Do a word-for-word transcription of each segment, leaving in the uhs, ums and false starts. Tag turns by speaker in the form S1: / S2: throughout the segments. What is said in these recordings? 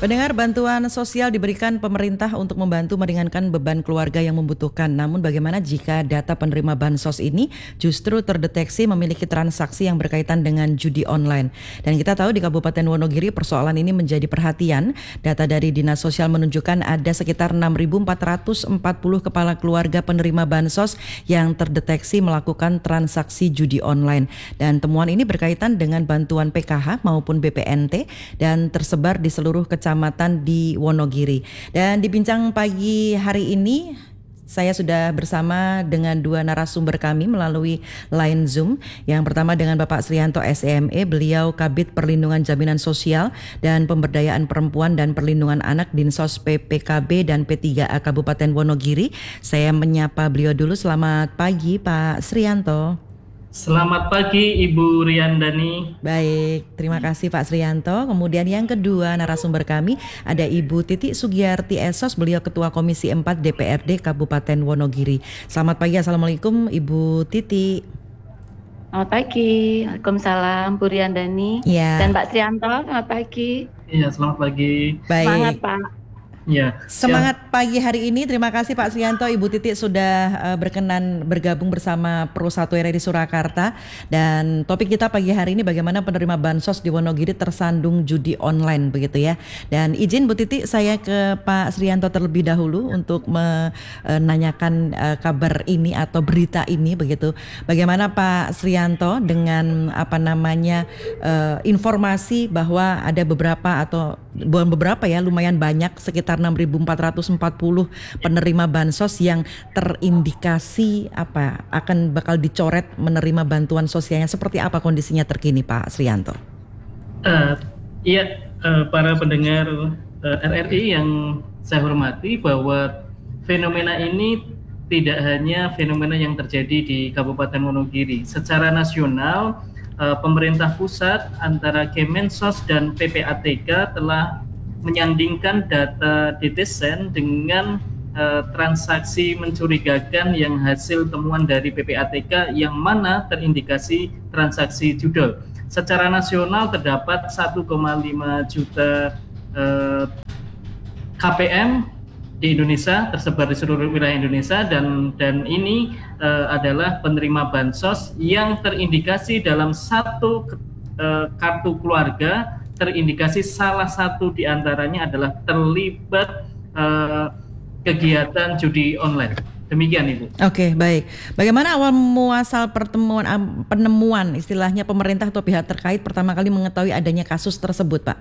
S1: Pendengar, bantuan sosial diberikan pemerintah untuk membantu meringankan beban keluarga yang membutuhkan. Namun bagaimana jika data penerima bansos ini justru terdeteksi memiliki transaksi yang berkaitan dengan judi online? Dan kita tahu di Kabupaten Wonogiri persoalan ini menjadi perhatian. Data dari Dinas Sosial menunjukkan ada sekitar enam ribu empat ratus empat puluh kepala keluarga penerima bansos yang terdeteksi melakukan transaksi judi online. Dan temuan ini berkaitan dengan bantuan P K H maupun B P N T dan tersebar di seluruh kecamatan di Wonogiri. Dan di bincang pagi hari ini saya sudah bersama dengan dua narasumber kami melalui line Zoom. Yang pertama dengan Bapak Srianto S E M E, beliau Kabid Perlindungan Jaminan Sosial dan Pemberdayaan Perempuan dan Perlindungan Anak Dinsos P P K B dan P tiga A Kabupaten Wonogiri. Saya menyapa beliau dulu. Selamat pagi Pak Srianto.
S2: Selamat pagi Ibu Riyandani.
S1: Baik, terima kasih Pak Srianto. Kemudian yang kedua narasumber kami ada Ibu Titi Sugiyarti Esos, beliau Ketua Komisi empat D P R D Kabupaten Wonogiri. Selamat pagi, Assalamualaikum Ibu Titi.
S3: Selamat pagi, Waalaikumsalam Bu Riyandani ya. Dan Pak Srianto, selamat pagi.
S2: Iya, selamat pagi.
S1: Baik.
S3: Semangat Pak.
S2: Ya,
S1: Semangat
S2: ya.
S1: pagi hari ini. Terima kasih Pak Srianto, Ibu Titi sudah uh, berkenan bergabung bersama Pro satu R R I Surakarta. Dan topik kita pagi hari ini bagaimana penerima bansos di Wonogiri tersandung judi online begitu ya. Dan izin Bu Titi saya ke Pak Srianto terlebih dahulu untuk menanyakan uh, kabar ini atau berita ini begitu. Bagaimana Pak Srianto dengan apa namanya uh, informasi bahwa ada beberapa atau bukan beberapa ya lumayan banyak sekitar enam ribu empat ratus empat puluh penerima bansos yang terindikasi apa akan bakal dicoret menerima bantuan sosialnya. Seperti apa kondisinya terkini Pak Srianto?
S2: Uh, iya, uh, para pendengar uh, R R I yang saya hormati, bahwa fenomena ini tidak hanya fenomena yang terjadi di Kabupaten Wonogiri. Secara nasional, uh, pemerintah pusat antara Kemensos dan P P A T K telah menyandingkan data D T S E N dengan uh, transaksi mencurigakan yang hasil temuan dari P P A T K yang mana terindikasi transaksi judol. Secara nasional terdapat satu koma lima juta uh, K P M di Indonesia, tersebar di seluruh wilayah Indonesia, dan dan ini uh, adalah penerima bansos yang terindikasi dalam satu uh, kartu keluarga terindikasi salah satu diantaranya adalah terlibat uh, kegiatan judi online. Demikian Ibu.
S1: Oke, baik. Bagaimana awal muasal pertemuan penemuan istilahnya pemerintah atau pihak terkait pertama kali mengetahui adanya kasus tersebut, Pak?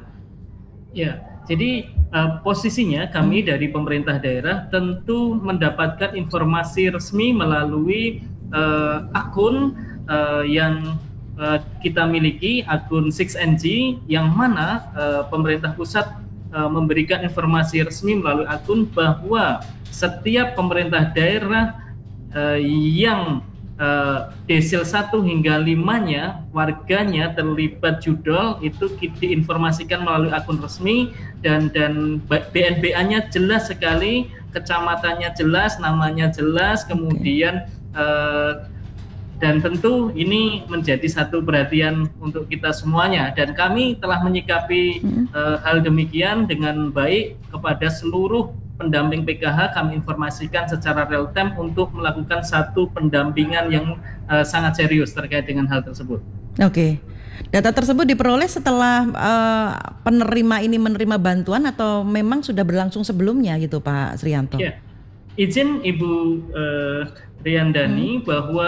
S2: Ya, jadi uh, posisinya kami hmm. dari pemerintah daerah tentu mendapatkan informasi resmi melalui uh, akun uh, yang Uh, kita miliki, akun enam N G, yang mana uh, pemerintah pusat uh, memberikan informasi resmi melalui akun bahwa setiap pemerintah daerah uh, yang uh, desil satu hingga lima-nya warganya terlibat judol itu diinformasikan melalui akun resmi, dan dan B N B A-nya jelas sekali, kecamatannya jelas, namanya jelas, kemudian uh, dan tentu ini menjadi satu perhatian untuk kita semuanya, dan kami telah menyikapi hmm. uh, hal demikian dengan baik kepada seluruh pendamping P K H. Kami informasikan secara real time untuk melakukan satu pendampingan yang uh, sangat serius terkait dengan hal tersebut.
S1: Oke, data tersebut diperoleh setelah uh, penerima ini menerima bantuan atau memang sudah berlangsung sebelumnya gitu Pak Srianto?
S2: Ya, izin Ibu uh, Riyandani hmm. bahwa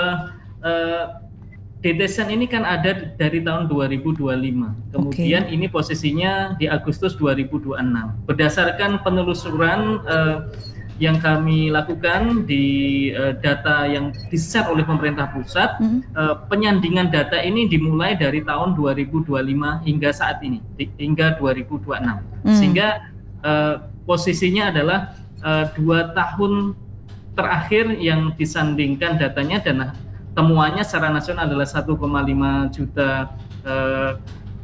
S2: Uh, D T S E N ini kan ada dari tahun dua ribu dua puluh lima, kemudian okay. ini posisinya di Agustus dua ribu dua puluh enam. Berdasarkan penelusuran uh, yang kami lakukan di uh, data yang di-share oleh pemerintah pusat, mm-hmm. uh, penyandingan data ini dimulai dari tahun dua ribu dua puluh lima hingga saat ini, di, hingga dua ribu dua puluh enam. Mm. Sehingga uh, posisinya adalah uh, dua tahun terakhir yang disandingkan datanya, dan temuannya secara nasional adalah satu koma lima juta uh,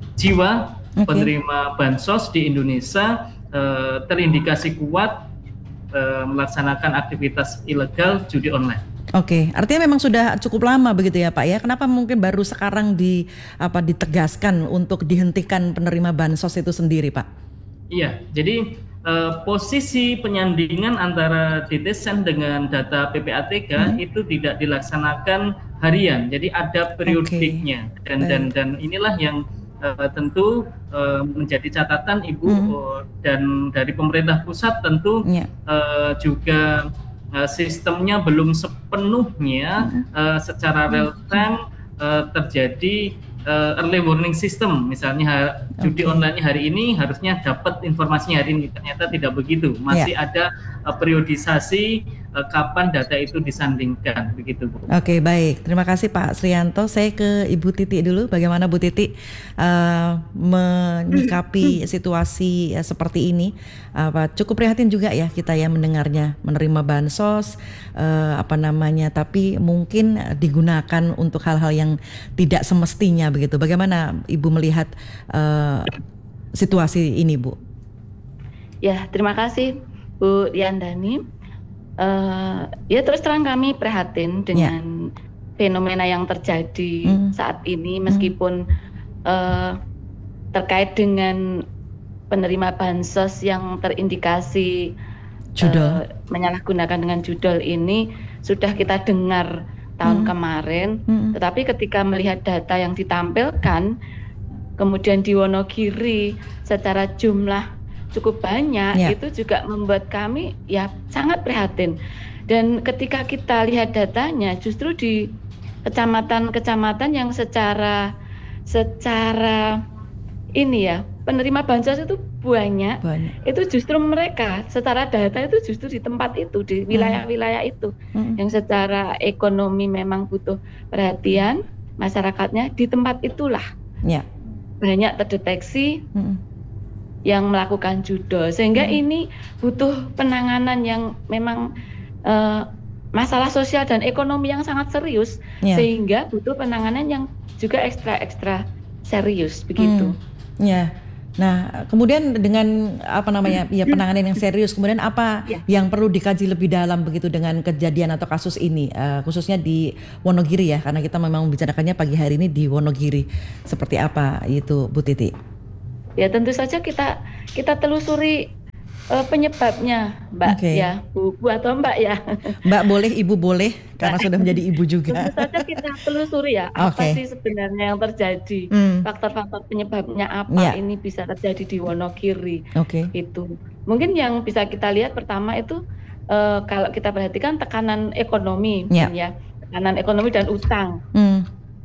S2: jiwa okay. penerima bansos di Indonesia uh, terindikasi kuat uh, melaksanakan aktivitas ilegal judi online.
S1: Oke, artinya memang sudah cukup lama begitu ya Pak ya. Kenapa mungkin baru sekarang di apa ditegaskan untuk dihentikan penerima bansos itu sendiri Pak?
S2: Iya, jadi uh, posisi penyandingan antara D T Sen dengan data P P A T K hmm. itu tidak dilaksanakan harian, jadi ada periodiknya. Okay. Dan dan dan inilah yang uh, tentu uh, menjadi catatan Ibu hmm. uh, dan dari pemerintah pusat tentu yeah. uh, juga uh, sistemnya belum sepenuhnya hmm. uh, secara real time uh, terjadi Uh, early warning system, misalnya judi okay. online hari ini harusnya dapat informasinya hari ini, ternyata tidak begitu, masih yeah. ada uh, periodisasi uh, kapan data itu disandingkan, begitu Bu.
S1: Oke okay, baik, terima kasih Pak Srianto. Saya ke Ibu Titi dulu, bagaimana Bu Titi uh, menyikapi situasi uh, seperti ini? Uh, cukup prihatin juga ya kita ya mendengarnya, menerima bansos uh, apa namanya, tapi mungkin digunakan untuk hal-hal yang tidak semestinya begitu. Bagaimana Ibu melihat uh, situasi ini, Bu?
S3: Ya, terima kasih Bu Diandani. Uh, ya terus terang kami prihatin dengan ya. fenomena yang terjadi hmm. saat ini, meskipun hmm. uh, terkait dengan penerima bansos yang terindikasi uh, menyalahgunakan dengan judol ini sudah kita dengar tahun hmm. kemarin, hmm. tetapi ketika melihat data yang ditampilkan, kemudian di Wonogiri secara jumlah cukup banyak, yeah. itu juga membuat kami ya sangat prihatin. Dan ketika kita lihat datanya, justru di kecamatan-kecamatan yang secara secara ini ya penerima bansos itu banyak, banyak, itu justru mereka secara data itu justru di tempat itu, di wilayah-wilayah itu hmm. yang secara ekonomi memang butuh perhatian masyarakatnya, di tempat itulah yeah. banyak terdeteksi hmm. yang melakukan judol, sehingga hmm. ini butuh penanganan yang memang uh, masalah sosial dan ekonomi yang sangat serius, yeah. sehingga butuh penanganan yang juga ekstra-ekstra serius begitu.
S1: Hmm. Ya, nah kemudian dengan apa namanya ya penanganan yang serius, kemudian apa ya. yang perlu dikaji lebih dalam begitu dengan kejadian atau kasus ini, uh, khususnya di Wonogiri ya, karena kita memang membicarakannya pagi hari ini di Wonogiri. Seperti apa itu, Bu Titi?
S3: Ya tentu saja kita kita telusuri uh, penyebabnya, Mbak okay. ya, Bu, Bu atau Mbak ya.
S1: Mbak boleh, Ibu boleh, karena sudah menjadi Ibu juga.
S3: Tentu saja kita telusuri ya, apa okay. sih sebenarnya yang terjadi, hmm. faktor-faktor penyebabnya apa yeah. ini bisa terjadi di Wonogiri.
S1: Okay.
S3: Itu mungkin yang bisa kita lihat pertama itu uh, kalau kita perhatikan tekanan ekonomi, yeah. ya, tekanan ekonomi dan utang, hmm.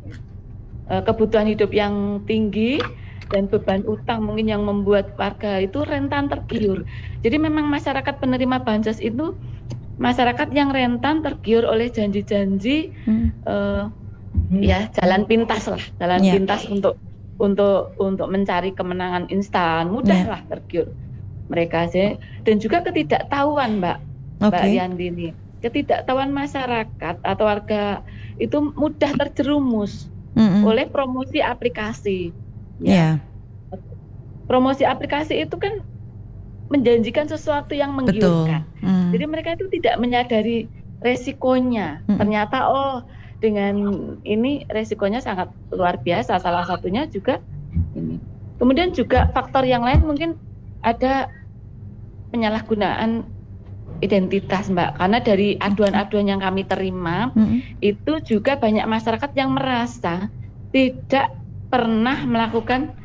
S3: uh, kebutuhan hidup yang tinggi dan beban utang mungkin yang membuat warga itu rentan tergiur. Jadi memang masyarakat penerima bansos itu masyarakat yang rentan tergiur oleh janji-janji hmm. uh, hmm. ya jalan pintas lah, jalan yeah. pintas untuk untuk untuk mencari kemenangan instan, mudahlah yeah. tergiur mereka sih. Dan juga ketidaktahuan, Mbak, okay. Mbak Yandini, ketidaktahuan masyarakat atau warga itu mudah terjerumus mm-hmm. oleh promosi aplikasi. Ya. Yeah. Promosi aplikasi itu kan menjanjikan sesuatu yang menggiurkan. Mm. Jadi mereka itu tidak menyadari resikonya. Mm. Ternyata oh dengan ini resikonya sangat luar biasa. Salah satunya juga ini. Kemudian juga faktor yang lain mungkin ada penyalahgunaan identitas, Mbak. Karena dari aduan-aduan yang kami terima mm. itu juga banyak masyarakat yang merasa tidak pernah melakukan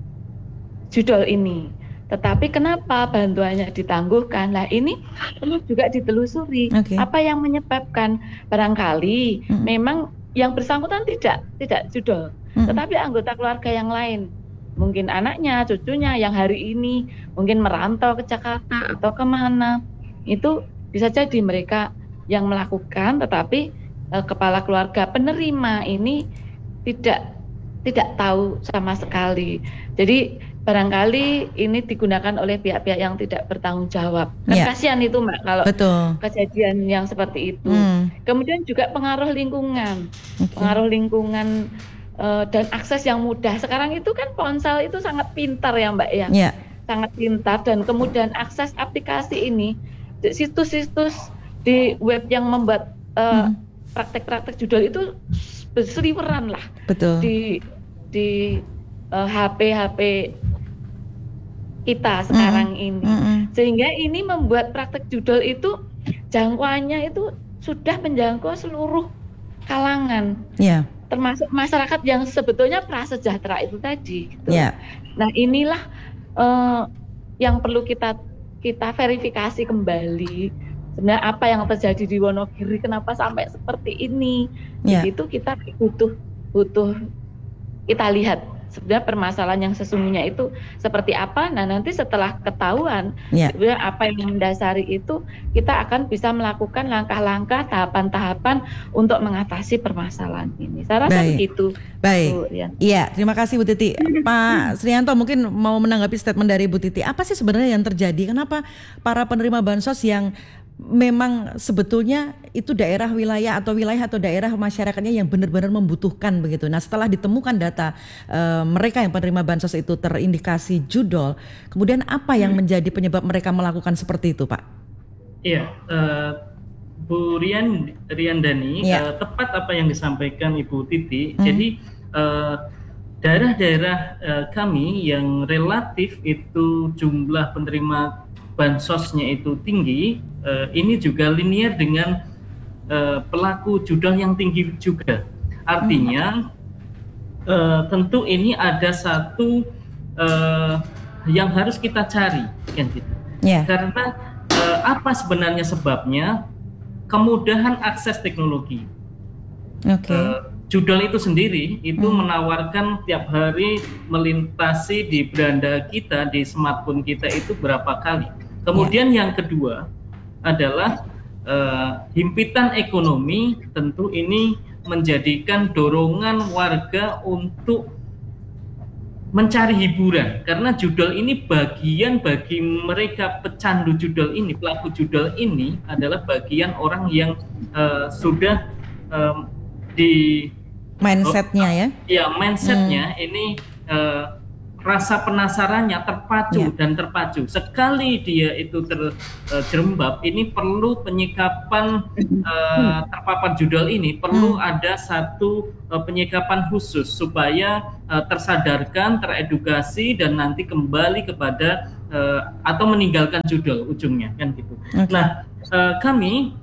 S3: judol ini, tetapi kenapa bantuannya ditangguhkan? Nah ini perlu juga ditelusuri okay. apa yang menyebabkan. Barangkali mm. memang yang bersangkutan tidak tidak judol, mm. tetapi anggota keluarga yang lain, mungkin anaknya, cucunya yang hari ini mungkin merantau ke Jakarta atau kemana, itu bisa jadi mereka yang melakukan, tetapi eh, kepala keluarga penerima ini tidak tidak tahu sama sekali. Jadi barangkali ini digunakan oleh pihak-pihak yang tidak bertanggung jawab. Kan yeah. kasihan itu, Mbak, kalau Betul. kejadian yang seperti itu. Hmm. Kemudian juga pengaruh lingkungan, okay. pengaruh lingkungan uh, dan akses yang mudah. Sekarang itu kan ponsel itu sangat pintar ya, Mbak ya, yeah. sangat pintar, dan kemudian akses aplikasi ini, situs-situs di web yang membuat uh, hmm. praktek-praktek judul itu berseliweran lah.
S1: Betul.
S3: di di uh, H P H P kita sekarang mm. ini.
S1: Mm-hmm.
S3: Sehingga ini membuat praktek judol itu jangkauannya itu sudah menjangkau seluruh kalangan.
S1: Yeah.
S3: Termasuk masyarakat yang sebetulnya prasejahtera itu tadi gitu.
S1: Yeah.
S3: Nah, inilah uh, yang perlu kita kita verifikasi kembali. Sebenarnya apa yang terjadi di Wonogiri, kenapa sampai seperti ini?
S1: Yeah.
S3: Itu kita butuh butuh kita lihat sebenarnya permasalahan yang sesungguhnya itu seperti apa. Nah, nanti setelah ketahuan
S1: yeah.
S3: sebenarnya apa yang mendasari itu, kita akan bisa melakukan langkah-langkah, tahapan-tahapan untuk mengatasi permasalahan ini. Saya rasa
S1: Baik.
S3: begitu.
S1: Baik.
S3: Bu,
S1: iya, terima kasih Bu Titi. Pak Srianto mungkin mau menanggapi statement dari Bu Titi. Apa sih sebenarnya yang terjadi? Kenapa para penerima bansos yang memang sebetulnya itu daerah wilayah atau wilayah atau daerah masyarakatnya yang benar-benar membutuhkan begitu. Nah, setelah ditemukan data uh, mereka yang penerima bansos itu terindikasi judol, kemudian apa yang menjadi penyebab mereka melakukan seperti itu, Pak?
S2: Iya, uh, Bu Rian Riandani,
S1: ya.
S2: uh, tepat apa yang disampaikan Ibu Titi.
S1: Hmm.
S2: Jadi uh, daerah-daerah uh, kami yang relatif itu jumlah penerima bansosnya itu tinggi, uh, ini juga linear dengan uh, pelaku judol yang tinggi juga. Artinya hmm. uh, tentu ini ada satu uh, yang harus kita cari, kan gitu.
S1: Yeah.
S2: Karena uh, apa sebenarnya sebabnya? Kemudahan akses teknologi.
S1: Okay.
S2: Uh, judol itu sendiri itu hmm. menawarkan tiap hari melintasi di beranda kita, di smartphone kita itu berapa kali. Kemudian yeah. yang kedua adalah uh, himpitan ekonomi, tentu ini menjadikan dorongan warga untuk mencari hiburan, karena judol ini bagian bagi mereka pecandu judol ini, pelaku judol ini adalah bagian orang yang uh, sudah um, di
S1: mindsetnya
S2: oh,
S1: ya?
S2: Ya mindsetnya hmm. ini uh, rasa penasarannya terpacu yeah. dan terpacu. Sekali dia itu terjerembab, ini perlu penyikapan uh, terpapar judol ini, perlu hmm. ada satu uh, penyikapan khusus supaya uh, tersadarkan, teredukasi dan nanti kembali kepada uh, atau meninggalkan judol ujungnya, kan gitu. Okay. Nah, uh, kami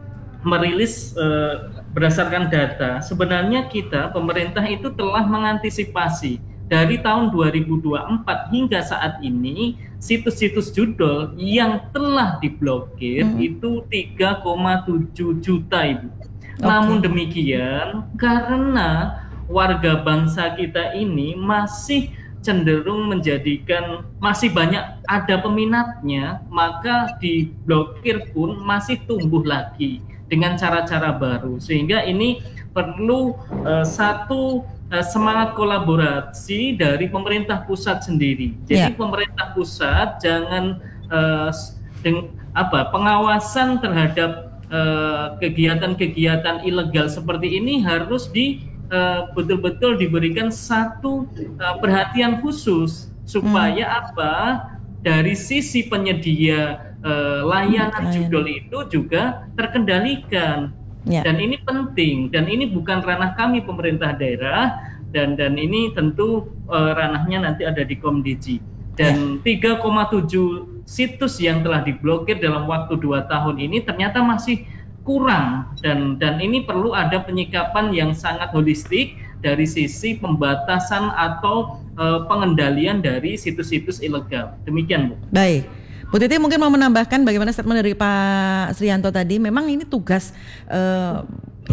S2: merilis uh, berdasarkan data, sebenarnya kita pemerintah itu telah mengantisipasi. Dari tahun dua ribu dua puluh empat hingga saat ini, situs-situs judol yang telah diblokir hmm. itu tiga koma tujuh juta, Ibu. Okay. Namun demikian, karena warga bangsa kita ini masih cenderung menjadikan, masih banyak ada peminatnya, maka diblokir pun masih tumbuh lagi dengan cara-cara baru. Sehingga ini perlu uh, satu semangat kolaborasi dari pemerintah pusat sendiri. Jadi yeah. pemerintah pusat jangan uh, deng, apa pengawasan terhadap uh, kegiatan-kegiatan ilegal seperti ini harus di uh, betul-betul diberikan satu uh, perhatian khusus supaya hmm. apa dari sisi penyedia uh, layanan judol itu juga terkendalikan. Yeah. Dan ini penting, dan ini bukan ranah kami pemerintah daerah, dan dan ini tentu uh, ranahnya nanti ada di Komdiji. Dan yeah. tiga koma tujuh situs yang telah diblokir dalam waktu dua tahun ini ternyata masih kurang, dan dan ini perlu ada penyikapan yang sangat holistik dari sisi pembatasan atau uh, pengendalian dari situs-situs ilegal. Demikian, Bu.
S1: Baik. Bu Titi mungkin mau menambahkan bagaimana statement dari Pak Srianto tadi. Memang ini tugas uh,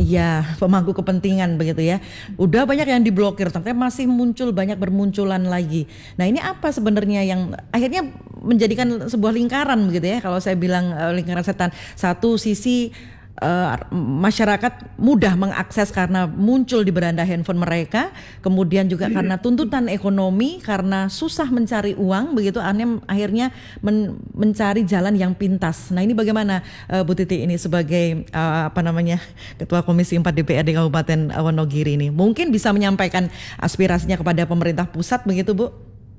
S1: ya pemangku kepentingan begitu ya. Udah banyak yang diblokir, tapi masih muncul banyak bermunculan lagi. Nah, ini apa sebenarnya yang akhirnya menjadikan sebuah lingkaran begitu ya. Kalau saya bilang uh, lingkaran setan. Satu sisi Uh, masyarakat mudah mengakses karena muncul di beranda handphone mereka, kemudian juga karena tuntutan ekonomi, karena susah mencari uang begitu, akhirnya men- mencari jalan yang pintas. Nah, ini bagaimana uh, Bu Titi ini sebagai uh, apa namanya Ketua Komisi empat D P R D Kabupaten Wonogiri ini mungkin bisa menyampaikan aspirasinya kepada pemerintah pusat begitu, Bu?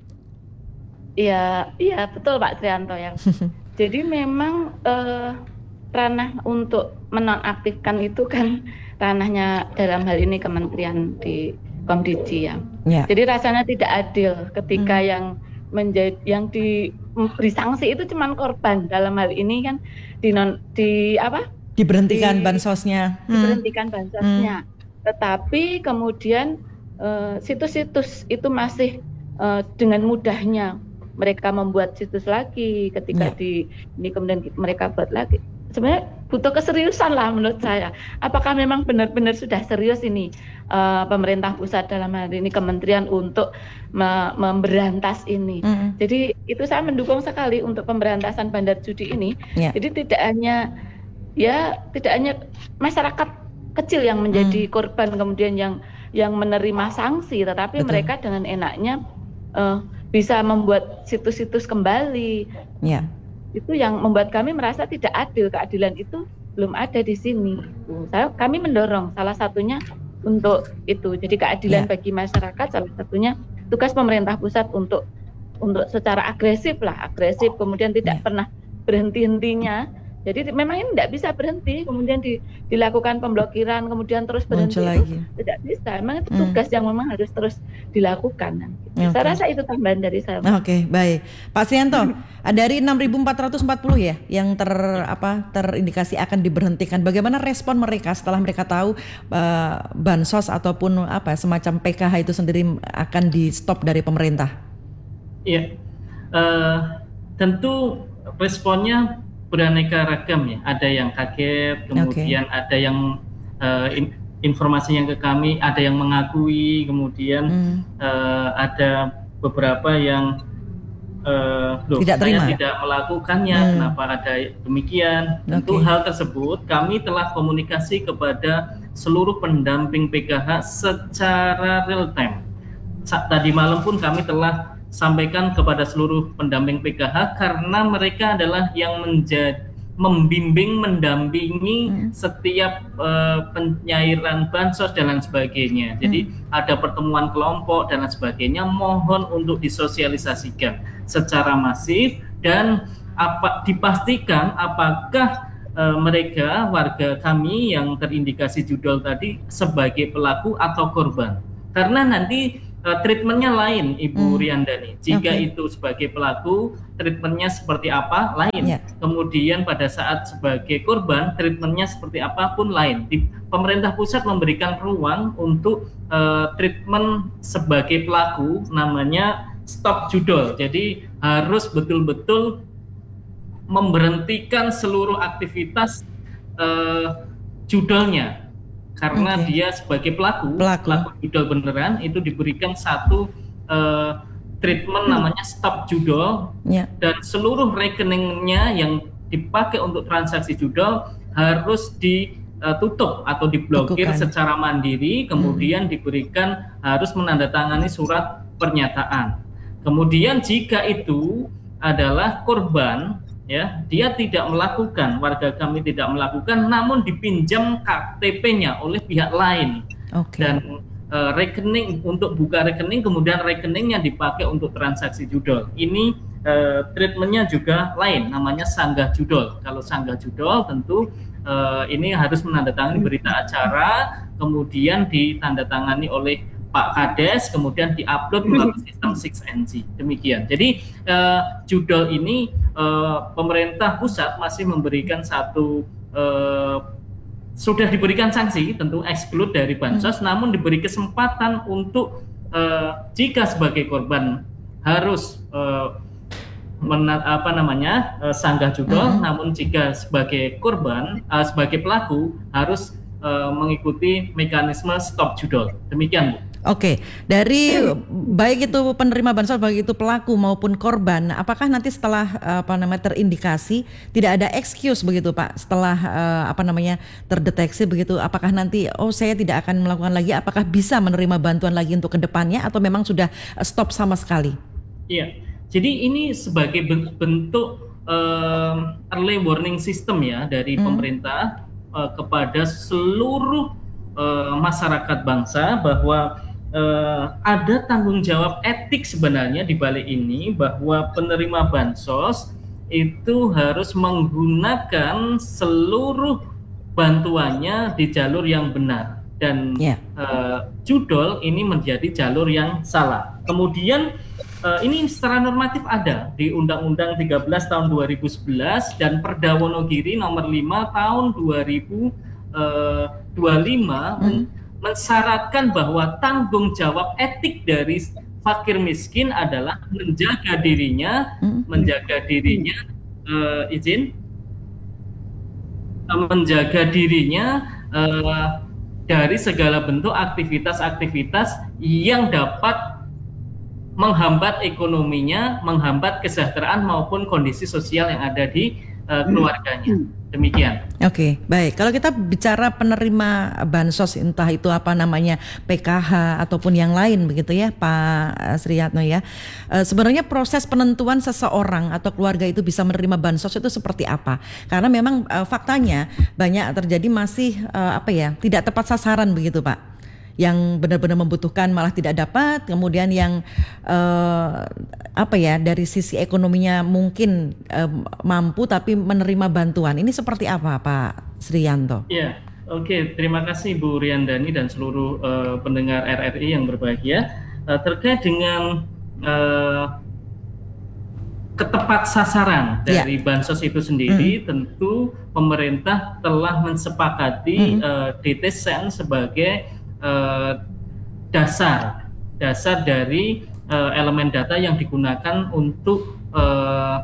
S3: Iya, iya betul Pak Srianto ya. Jadi memang uh, ranah untuk menonaktifkan itu kan ranahnya dalam hal ini Kementerian di Komdiji ya. Yeah. Jadi rasanya tidak adil ketika hmm. yang menjadi yang diberi sanksi itu cuman korban dalam hal ini kan di non di apa
S1: diberhentikan di, bansosnya
S3: hmm. diberhentikan bansosnya hmm. tetapi kemudian uh, situs-situs itu masih uh, dengan mudahnya mereka membuat situs lagi ketika yeah. di ini kemudian mereka buat lagi. Sebenarnya butuh keseriusan lah menurut saya. Apakah memang benar-benar sudah serius ini uh, pemerintah pusat dalam hal ini kementerian untuk me- memberantas ini. Mm-hmm. Jadi itu saya mendukung sekali untuk pemberantasan bandar judi ini. Yeah. Jadi tidak hanya ya tidak hanya masyarakat kecil yang menjadi mm. korban kemudian yang yang menerima sanksi, tetapi Betul. mereka dengan enaknya uh, bisa membuat situs-situs kembali. Yeah. Itu yang membuat kami merasa tidak adil, keadilan itu belum ada di sini. Saya, kami mendorong salah satunya untuk itu. Jadi keadilan yeah. bagi masyarakat salah satunya tugas pemerintah pusat untuk untuk secara agresif lah, agresif kemudian tidak yeah. pernah berhenti-hentinya. Jadi memang ini tidak bisa berhenti, kemudian di, dilakukan pemblokiran, kemudian terus berhenti itu tidak bisa. Memang itu tugas hmm. yang memang harus terus dilakukan. Okay. Saya rasa itu tambahan dari saya.
S1: Oke, okay, baik, Pak Sianto. Dari enam ribu empat ratus empat puluh ya yang ter apa terindikasi akan diberhentikan. Bagaimana respon mereka setelah mereka tahu uh, bansos ataupun apa semacam P K H itu sendiri akan di stop dari pemerintah?
S2: Iya, uh, tentu responnya beraneka ragam ya, ada yang kaget, kemudian okay. ada yang uh, in, informasinya ke kami, ada yang mengakui, kemudian hmm. uh, ada beberapa yang uh, loh,
S1: tidak
S2: saya
S1: terima.
S2: tidak melakukannya, hmm. kenapa ada demikian? Okay. Tentu hal tersebut kami telah komunikasi kepada seluruh pendamping P K H secara real time. Tadi malam pun kami telah sampaikan kepada seluruh pendamping P K H karena mereka adalah yang menjadi membimbing, mendampingi hmm. setiap uh, penyairan bansos dan lain sebagainya. Jadi hmm. ada pertemuan kelompok dan lain sebagainya. Mohon untuk disosialisasikan secara masif dan apa dipastikan apakah uh, mereka warga kami yang terindikasi judol tadi sebagai pelaku atau korban. Karena nanti Uh, treatmentnya lain, Ibu hmm. Riandani. Jika okay. itu sebagai pelaku, treatmentnya seperti apa, lain. Yeah. Kemudian pada saat sebagai korban, treatmentnya seperti apa pun lain. Di, pemerintah pusat memberikan ruang untuk uh, treatment sebagai pelaku, namanya stop judol. Jadi harus betul-betul memberhentikan seluruh aktivitas uh, judolnya. Karena okay. dia sebagai pelaku, pelaku, pelaku judol beneran itu diberikan satu uh, treatment hmm. namanya stop judol yeah. dan seluruh rekeningnya yang dipakai untuk transaksi judol harus ditutup atau diblokir Bukan. secara mandiri, kemudian hmm. diberikan harus menandatangani surat pernyataan. Kemudian jika itu adalah korban, ya, dia tidak melakukan, warga kami tidak melakukan, namun dipinjam K T P-nya oleh pihak lain. Okay. Dan uh, rekening untuk buka rekening, kemudian rekeningnya dipakai untuk transaksi judol. Ini uh, treatmentnya juga lain, namanya sanggah judol. Kalau sanggah judol tentu uh, ini harus menandatangani berita acara, kemudian ditandatangani oleh Pak Kades, kemudian diupload melalui sistem enam N G. Demikian. Jadi uh, judol ini uh, pemerintah pusat masih memberikan satu uh, sudah diberikan sanksi, tentu exclude dari bansos, hmm. namun diberi kesempatan untuk uh, jika sebagai korban harus uh, mena, apa namanya uh, sanggah judol, hmm. namun jika sebagai korban uh, sebagai pelaku harus uh, mengikuti mekanisme stop judol. Demikian, Bu.
S1: Oke, dari baik itu penerima bansos, baik itu pelaku maupun korban, apakah nanti setelah apa namanya terindikasi tidak ada excuse begitu Pak? Setelah uh, apa namanya terdeteksi begitu, apakah nanti oh saya tidak akan melakukan lagi? Apakah bisa menerima bantuan lagi untuk kedepannya atau memang sudah stop sama sekali?
S2: Iya, jadi ini sebagai bentuk uh, early warning system ya dari hmm. pemerintah uh, kepada seluruh uh, masyarakat bangsa bahwa Uh, ada tanggung jawab etik sebenarnya di balik ini, bahwa penerima bansos itu harus menggunakan seluruh bantuannya di jalur yang benar dan yeah. uh, judol ini menjadi jalur yang salah. Kemudian uh, ini secara normatif ada di Undang-Undang tiga belas tahun dua ribu sebelas dan Perda Wonogiri nomor lima tahun dua ribu dua puluh lima hmm. mensyaratkan bahwa tanggung jawab etik dari fakir miskin adalah menjaga dirinya, hmm. menjaga dirinya uh, izin, uh, menjaga dirinya uh, dari segala bentuk aktivitas-aktivitas yang dapat menghambat ekonominya, menghambat kesejahteraan maupun kondisi sosial yang ada di uh, keluarganya. Demikian.
S1: Oke, okay, baik. Kalau kita bicara penerima bansos, entah itu apa namanya P K H ataupun yang lain, begitu ya, Pak Sriyatno ya. E, sebenarnya proses penentuan seseorang atau keluarga itu bisa menerima bansos itu seperti apa? Karena memang e, faktanya banyak terjadi masih e, apa ya, tidak tepat sasaran begitu, Pak. Yang benar-benar membutuhkan malah tidak dapat, kemudian yang uh, apa ya dari sisi ekonominya mungkin uh, mampu tapi menerima bantuan. Ini seperti apa, Pak Sriyanto?
S2: Ya, oke, okay. Terima kasih Bu Riandani dan seluruh uh, pendengar R R I yang berbahagia uh, terkait dengan uh, ketepat sasaran dari ya. bansos itu sendiri. Mm-hmm. Tentu pemerintah telah mensepakati mm-hmm. uh, D T S E N sebagai Uh, dasar dasar dari uh, elemen data yang digunakan untuk uh,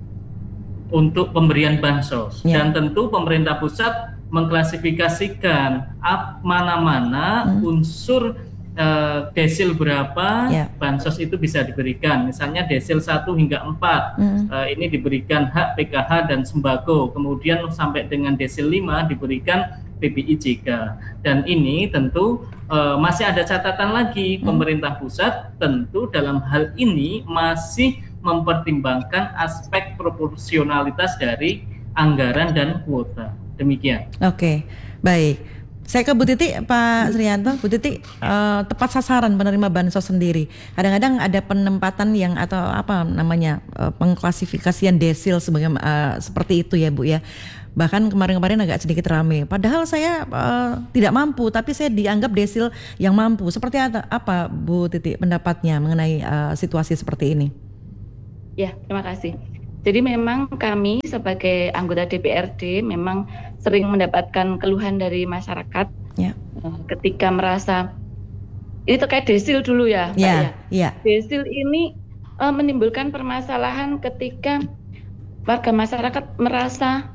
S2: untuk pemberian bansos yeah. Dan tentu pemerintah pusat mengklasifikasikan ap, mana-mana hmm. unsur uh, desil berapa yeah. bansos itu bisa diberikan. Misalnya desil satu hingga empat hmm. uh, ini diberikan hak P K H dan sembako, kemudian sampai dengan desil lima diberikan P B I J K. Dan ini tentu uh, masih ada catatan lagi, hmm. pemerintah pusat tentu dalam hal ini masih mempertimbangkan aspek proporsionalitas dari anggaran dan kuota. Demikian.
S1: Oke, okay. Baik. Saya ke Bu Titi, Pak Sriyanto. Bu Titi, uh, tepat sasaran penerima bansos sendiri. Kadang-kadang ada penempatan yang atau apa namanya uh, pengklasifikasian desil sebagai uh, seperti itu ya, Bu ya. Bahkan kemarin-kemarin agak sedikit rame. Padahal saya uh, tidak mampu, tapi saya dianggap desil yang mampu. Seperti apa, apa Bu Titi pendapatnya mengenai uh, situasi seperti ini?
S3: Ya, terima kasih. Jadi memang kami sebagai anggota D P R D memang sering mendapatkan keluhan dari masyarakat ya. uh, ketika merasa ini terkait desil dulu ya, Pak,
S1: ya,
S3: ya.
S1: ya.
S3: Desil ini uh, menimbulkan permasalahan ketika warga masyarakat merasa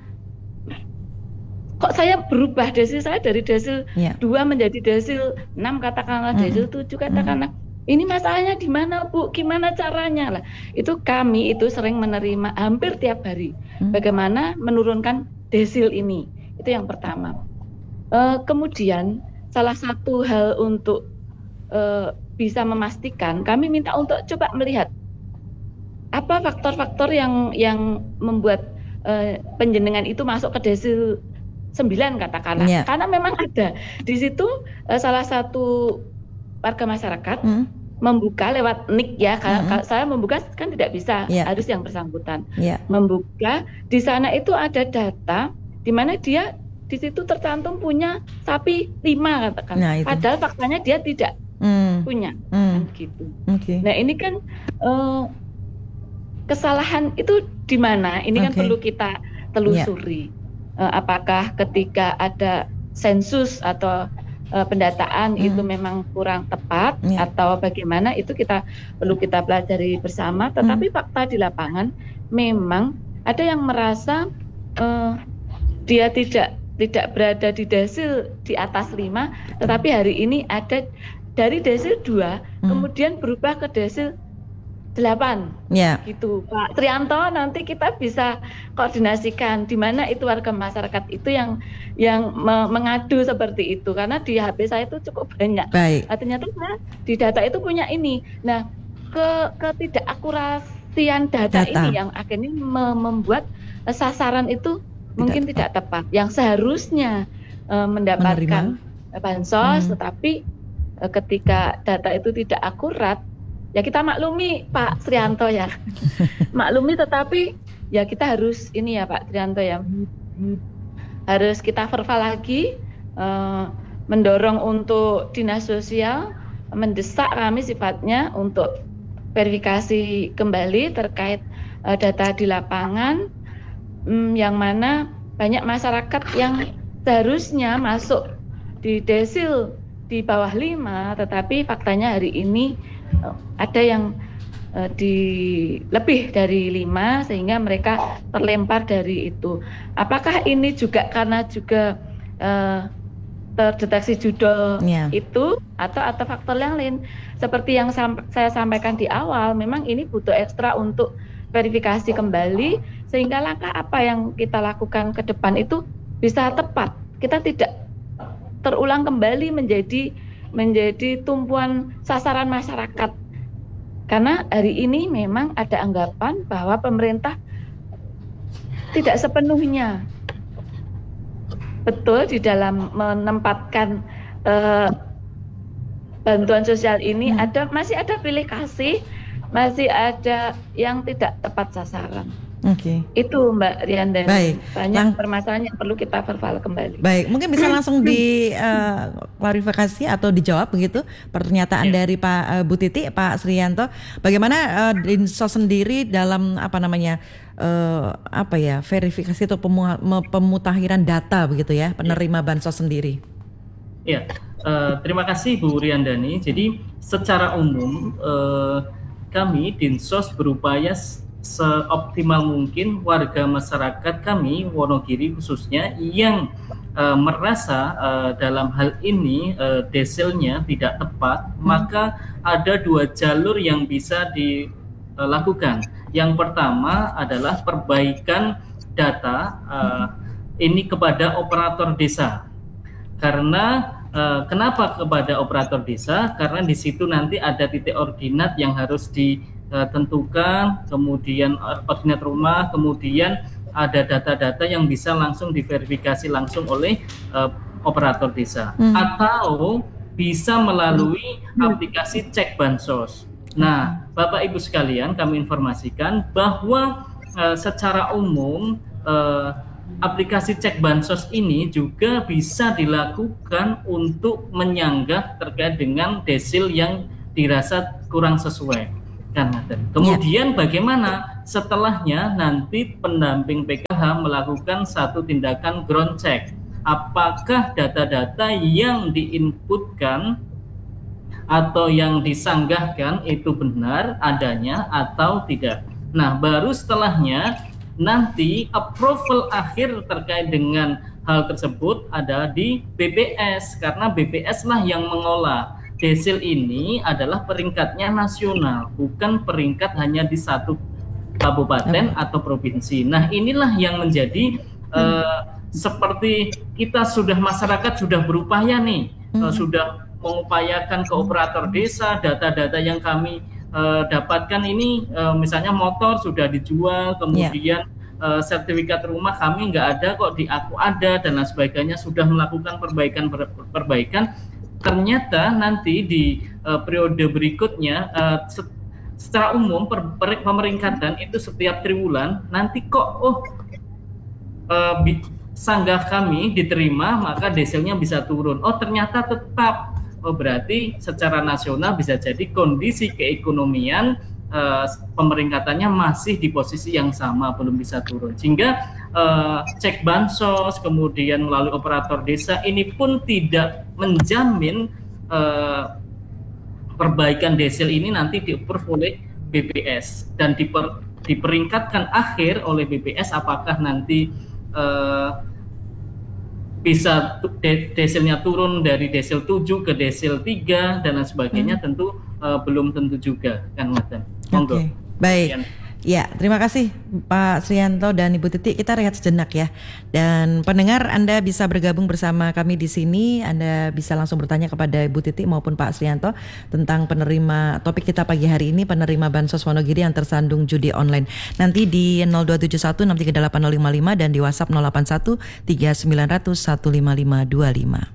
S3: kok saya berubah desil saya dari desil yeah. dua menjadi desil enam katakanlah, mm-hmm. desil tujuh katakanlah. Mm-hmm. Ini masalahnya di mana, Bu? Gimana caranya lah? Itu kami itu sering menerima hampir tiap hari. Mm-hmm. Bagaimana menurunkan desil ini? Itu yang pertama. Uh, kemudian salah satu hal untuk uh, bisa memastikan, kami minta untuk coba melihat apa faktor-faktor yang yang membuat uh, penjenengan itu masuk ke desil sembilan katakanlah, yeah. Karena memang ada di situ uh, salah satu warga masyarakat mm. membuka lewat nik ya, kalau mm-hmm. saya membuka kan tidak bisa, yeah. harus yang bersangkutan yeah. membuka di sana itu ada data di mana dia di situ tercantum punya sapi lima katakan, nah, padahal faktanya dia tidak mm. punya, mm. kan gitu. Okay. Nah ini kan uh, kesalahan itu di mana? Ini okay. kan perlu kita telusuri. Yeah. Apakah ketika ada sensus atau uh, pendataan hmm. itu memang kurang tepat yeah. atau bagaimana, itu kita perlu kita pelajari bersama. Tetapi hmm. fakta di lapangan memang ada yang merasa uh, dia tidak tidak berada di desil di atas lima, tetapi hari ini ada dari desil dua hmm. kemudian berubah ke desil delapan, ya. Gitu Pak Sriyanto, nanti kita bisa koordinasikan di mana itu warga masyarakat itu yang yang me- mengadu seperti itu, karena di H P saya itu cukup banyak.
S1: Baik.
S3: Artinya tuh nah, di data itu punya ini. Nah, ke ketidakakurasian data, data ini yang akhirnya me- membuat sasaran itu tidak mungkin tepat. Tidak tepat. Yang seharusnya uh, mendapatkan menerima bansos, hmm. tetapi uh, ketika data itu tidak akurat, ya kita maklumi Pak Sriyanto ya, maklumi, tetapi ya kita harus ini ya Pak Sriyanto ya, harus kita verval lagi, uh, mendorong untuk dinas sosial, mendesak kami sifatnya untuk verifikasi kembali terkait uh, data di lapangan, um, yang mana banyak masyarakat yang seharusnya masuk di desil di bawah lima, tetapi faktanya hari ini uh, ada yang uh, di lebih dari lima, sehingga mereka terlempar dari itu. Apakah ini juga karena juga uh, terdeteksi judul yeah. itu atau atau faktor yang lain? Seperti yang sam- saya sampaikan di awal, memang ini butuh ekstra untuk verifikasi kembali, sehingga langkah apa yang kita lakukan ke depan itu bisa tepat. Kita tidak terulang kembali menjadi menjadi tumpuan sasaran masyarakat. Karena hari ini memang ada anggapan bahwa pemerintah tidak sepenuhnya betul di dalam menempatkan uh, bantuan sosial ini. hmm. Ada masih ada pilih kasih, masih ada yang tidak tepat sasaran.
S1: Oke. Okay.
S3: Itu Mbak Rianda.
S1: Baik.
S3: Banyak
S1: Lang-
S3: permasalahan yang perlu kita verval kembali.
S1: Baik, mungkin bisa langsung di uh, klarifikasi atau dijawab begitu pernyataan yeah. dari Pak uh, Bu Titi, Pak Sriyanto. Bagaimana uh, Dinsos sendiri dalam apa namanya uh, apa ya verifikasi atau pemu- pemutakhiran data begitu ya penerima yeah. bansos sendiri?
S2: Ya, yeah. uh, terima kasih Bu Riandani. Jadi secara umum uh, kami Dinsos berupaya seoptimal mungkin warga masyarakat kami Wonogiri khususnya yang uh, merasa uh, dalam hal ini uh, desilnya tidak tepat, hmm. maka ada dua jalur yang bisa dilakukan. Yang pertama adalah perbaikan data uh, ini kepada operator desa. Karena uh, kenapa kepada operator desa? Karena di situ nanti ada titik ordinat yang harus di tentukan, kemudian ordinat rumah, kemudian ada data-data yang bisa langsung diverifikasi langsung oleh uh, operator desa, hmm. atau bisa melalui aplikasi cek bansos. Nah, Bapak Ibu sekalian, kami informasikan bahwa uh, secara umum uh, aplikasi cek bansos ini juga bisa dilakukan untuk menyanggah terkait dengan desil yang dirasa kurang sesuai. Kemudian bagaimana setelahnya nanti pendamping P K H melakukan satu tindakan ground check, apakah data-data yang diinputkan atau yang disanggahkan itu benar adanya atau tidak. Nah, baru setelahnya nanti approval akhir terkait dengan hal tersebut ada di B P S, karena B P S lah yang mengolah. Desil ini adalah peringkatnya nasional, bukan peringkat hanya di satu kabupaten hmm. atau provinsi. Nah, inilah yang menjadi hmm. uh, seperti kita sudah masyarakat sudah berupaya nih, hmm. uh, sudah mengupayakan ke operator desa, data-data yang kami uh, dapatkan ini, uh, misalnya motor sudah dijual, kemudian yeah. uh, sertifikat rumah kami nggak ada kok, di aku ada dan lain sebagainya, sudah melakukan perbaikan-perbaikan. Ternyata nanti di uh, periode berikutnya uh, se- secara umum per- per- pemeringkatan itu setiap triwulan nanti kok oh uh, bi- sanggah kami diterima maka desilnya bisa turun. Oh ternyata tetap. Oh berarti secara nasional bisa jadi kondisi keekonomian uh, pemeringkatannya masih di posisi yang sama, belum bisa turun. Sehingga uh, cek bansos kemudian melalui operator desa ini pun tidak menjamin uh, perbaikan desil ini nanti di-approve oleh B P S dan diper, diperingkatkan akhir oleh B P S apakah nanti uh, bisa de- desilnya turun dari desil tujuh ke desil tiga dan lain sebagainya, hmm. tentu uh, belum tentu juga kan Madam. Monggo.
S1: Okay. Baik. Sekian. Ya, terima kasih Pak Sriyanto dan Ibu Titi. Kita rehat sejenak ya. Dan pendengar, Anda bisa bergabung bersama kami di sini. Anda bisa langsung bertanya kepada Ibu Titi maupun Pak Sriyanto tentang penerima topik kita pagi hari ini, penerima Bansos Wonogiri yang tersandung judi online. Nanti di nol dua tujuh satu enam tiga delapan nol lima lima dan di WhatsApp nol delapan satu tiga sembilan nol nol satu lima lima dua lima.